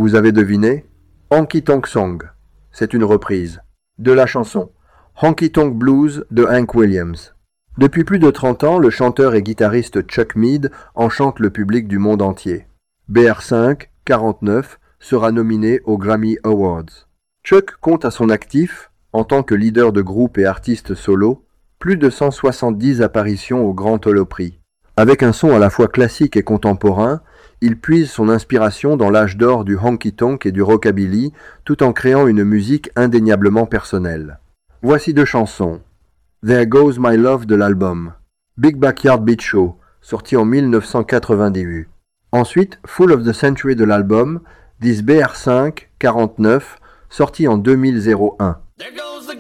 Vous avez deviné? Honky Tonk Song. C'est une reprise de la chanson Honky Tonk Blues de Hank Williams. Depuis plus de 30 ans, le chanteur et guitariste Chuck Mead enchante le public du monde entier. BR5, 49, sera nominé aux Grammy Awards. Chuck compte à son actif, en tant que leader de groupe et artiste solo, plus de 170 apparitions au Grand Ole Opry. Avec un son à la fois classique et contemporain, il puise son inspiration dans l'âge d'or du honky-tonk et du rockabilly, tout en créant une musique indéniablement personnelle. Voici deux chansons. There Goes My Love de l'album Big Backyard Beat Show, sorti en 1998. Ensuite, Fool of the Century de l'album This BR5 49, sorti en 2001.